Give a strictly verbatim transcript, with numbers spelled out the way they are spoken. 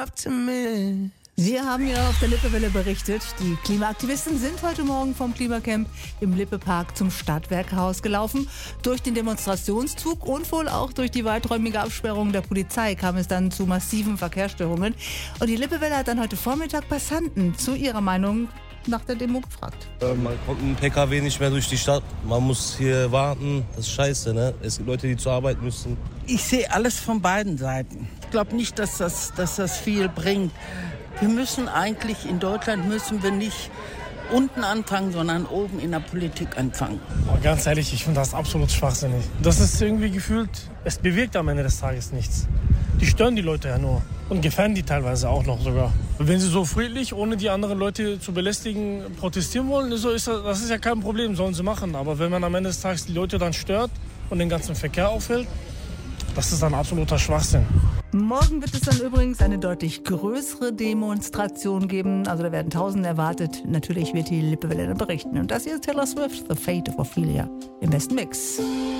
Optimist. Wir haben ja auf der Lippewelle berichtet, die Klimaaktivisten sind heute Morgen vom Klimacamp im Lippepark zum Stadtwerkehaus gelaufen. Durch den Demonstrationszug und wohl auch durch die weiträumige Absperrung der Polizei kam es dann zu massiven Verkehrsstörungen. Und die Lippewelle hat dann heute Vormittag Passanten zu ihrer Meinung nach der Demo gefragt. Man kommt mit dem P K W nicht mehr durch die Stadt. Man muss hier warten. Das ist scheiße, ne? Es gibt Leute, die zur Arbeit müssen. Ich sehe alles von beiden Seiten. Ich glaube nicht, dass das, dass das viel bringt. Wir müssen eigentlich, in Deutschland müssen wir nicht unten anfangen, sondern oben in der Politik anfangen. Aber ganz ehrlich, ich finde das absolut schwachsinnig. Das ist irgendwie gefühlt, es bewirkt am Ende des Tages nichts. Die stören die Leute ja nur und gefährden die teilweise auch noch sogar. Wenn sie so friedlich, ohne die anderen Leute zu belästigen, protestieren wollen, so ist das, das ist ja kein Problem, sollen sie machen. Aber wenn man am Ende des Tages die Leute dann stört und den ganzen Verkehr auffällt, das ist dann absoluter Schwachsinn. Morgen wird es dann übrigens eine deutlich größere Demonstration geben. Also da werden Tausende erwartet. Natürlich wird die Lippewelle dann berichten. Und das hier ist Taylor Swift, The Fate of Ophelia im besten Mix.